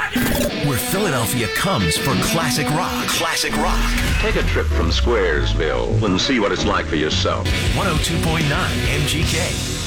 Where Philadelphia comes for classic rock. Classic rock. Take a trip from Squaresville and see what it's like for yourself. 102.9 MGK.